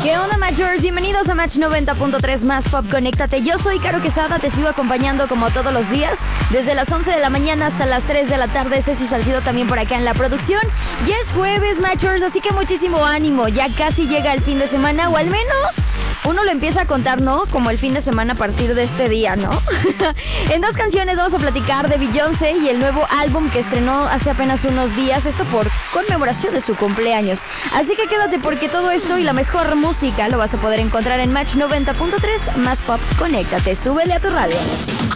¿Qué onda, Matchers? Bienvenidos a Match 90.3 Más Pop, conéctate. Yo soy Caro Quesada, te sigo acompañando como todos los días, desde las 11 de la mañana hasta las 3 de la tarde. Ceci Salcido también por acá en la producción. Ya es jueves, Matchers, así que muchísimo ánimo. Ya casi llega el fin de semana, o al menos uno lo empieza a contar, ¿no? Como el fin de semana a partir de este día, ¿no? En dos canciones vamos a platicar de Beyoncé y el nuevo álbum que estrenó hace apenas unos días, esto por conmemoración de su cumpleaños. Así que quédate porque todo esto y la mejor música lo vas a poder encontrar en Match 90.3 Más Pop, conéctate, súbele a tu radio.